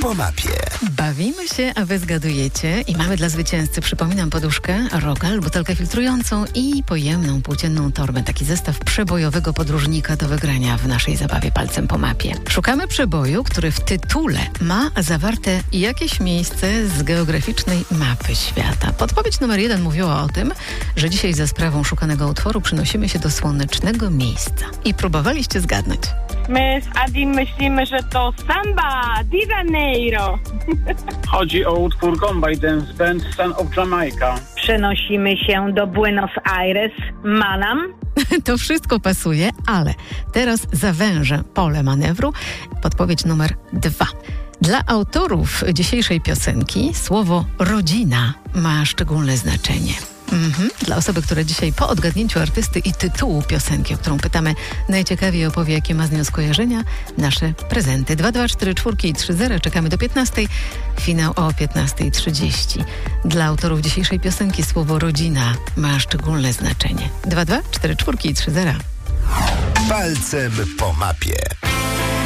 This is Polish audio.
po mapie. Bawimy się, a wy zgadujecie i mamy dla zwycięzcy, przypominam, poduszkę, rogal, butelkę filtrującą i pojemną płócienną torbę. Taki zestaw przebojowego podróżnika do wygrania w naszej zabawie palcem po mapie. Szukamy przeboju, który w tytule ma zawarte jakieś miejsce z geograficznej mapy świata. Podpowiedź numer 1 mówiła o tym, że dzisiaj za sprawą szukanego utworu przynosimy się do słonecznego miejsca. I próbowaliście zgadnąć. My z Adim myślimy, że to Samba de Janeiro. Chodzi o utwór Gombay Dance Band Son of Jamaica. Przenosimy się do Buenos Aires, Manam. To wszystko pasuje, ale teraz zawężę pole manewru. Podpowiedź numer 2. Dla autorów dzisiejszej piosenki słowo rodzina ma szczególne znaczenie. Dla osoby, która dzisiaj po odgadnięciu artysty i tytułu piosenki, o którą pytamy, najciekawiej opowie, jakie ma z nią skojarzenia, nasze prezenty. 224 i 30 czekamy do 15. Finał o 15:30. Dla autorów dzisiejszej piosenki słowo rodzina ma szczególne znaczenie. 224 i 30. Palcem po mapie.